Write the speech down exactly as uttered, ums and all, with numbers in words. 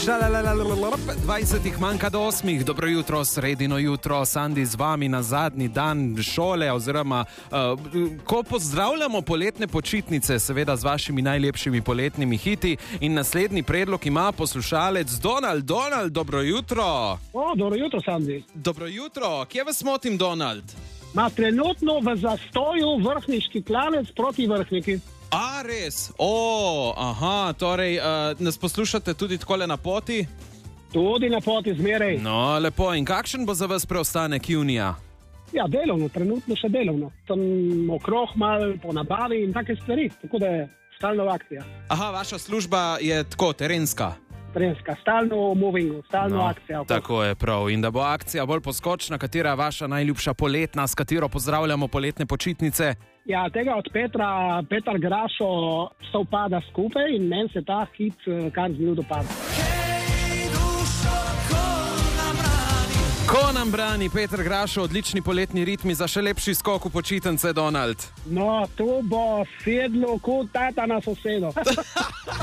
dvajset manjka do osmih. Dobro jutro, sredino jutro, Sandi z vami na zadnji dan šole, oziroma uh, ko pozdravljamo poletne počitnice, seveda z vašimi najlepšimi poletnimi hiti. In naslednji predlog ima poslušalec Donald. Donald, dobro jutro. O, dobro jutro, Sandi. Dobro jutro, kje vas motim, Donald? Ma trenutno v zastoju vrhniški klanec proti Vrhniki. A, res? O, aha, torej uh, nas poslušate tudi takole na poti? Tudi na poti zmeraj. No, lepo. In kakšen bo za vas preostanek junija? Ja, delovno, trenutno še delovno. Tam okrog mal po nabavi in take stvari, tako da je stalno akcija. Aha, vaša služba je tako, terenska? Terenska, stalno moving, stalno No, akcija. Okrog. tako je prav. In da bo akcija bolj poskočna, katera je vaša najljubša poletna, s katero pozdravljamo poletne počitnice? Ja, tega od Petra, Petar Grašo sovpada skupaj in meni se ta hit eh, kar zelo dopada. Ko nam brani Peter Grašo, odlični poletni ritmi za še lepši skok v počitnice, Donald. No, to bo sedlo kot tata na sosedo.